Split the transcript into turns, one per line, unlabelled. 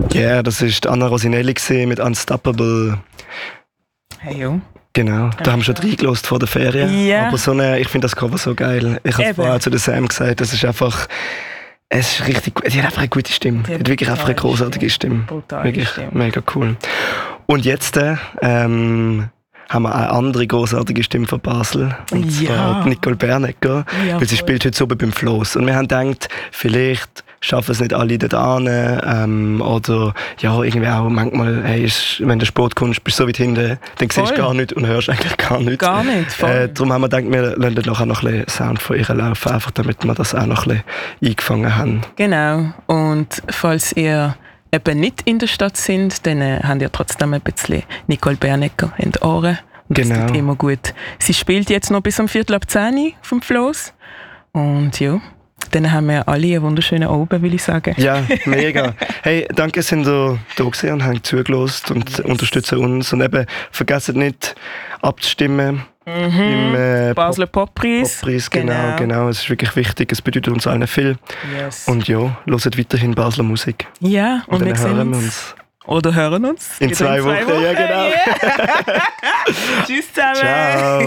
Ja, das war Anna Rosinelli mit Unstoppable.
Hey, jo.
Genau, da haben wir schon reingelassen vor der Ferien.
Ja.
Aber ich finde das Cover so geil. Ich habe vorher zu der Sam gesagt, es ist richtig gut. Sie hat einfach eine gute Stimme. Sie hat wirklich einfach eine großartige Stimme. Wirklich mega cool. Und jetzt haben wir eine andere großartige Stimme von Basel. Und zwar Nicole Bernecker. Weil sie spielt heute oben beim Floss. Und wir haben gedacht, vielleicht schaffen es nicht alle dort hin. Oder ja, irgendwie auch manchmal, hey, wenn du Sport kommst, bist du so weit hinten, dann siehst du gar nichts und hörst eigentlich gar nichts.
Gar nicht, voll.
Darum haben wir gedacht, wir lassen nachher noch ein bisschen Sound von ihr laufen, einfach damit wir das auch noch ein bisschen eingefangen haben.
Genau. Und falls ihr eben nicht in der Stadt sind, dann habt ihr trotzdem ein bisschen Nicole Bernecker in den Ohren. Und das tut immer gut. Sie spielt jetzt noch bis um 9:45 vom Floss. Und ja, dann haben wir alle einen wunderschönen Abend, will ich sagen. Ja,
mega. Hey, danke, dass ihr da gewesen und habt zugelassen und unterstützen uns. Und eben, vergesst nicht abzustimmen. Im
Basler Poppreis.
Genau. Es ist wirklich wichtig. Es bedeutet uns allen viel.
Yes.
Und ja, hört weiterhin Basler Musik.
Ja, und wir
hören uns.
Oder hören uns.
In 2 Wochen. Ja, genau.
Yeah. Tschüss zusammen.
Ciao.